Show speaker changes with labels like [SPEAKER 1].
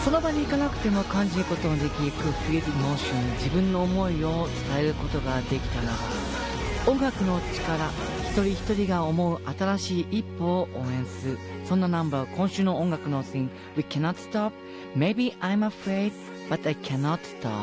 [SPEAKER 1] その場に行かなくても感じることのできる Feel Emotion 自分の思いを伝えることができたなら音楽の力一人一人が思う新しい一歩を応援するそんなナンバー今週の音楽のシーン We cannot stop Maybe I'm afraid but I cannot stop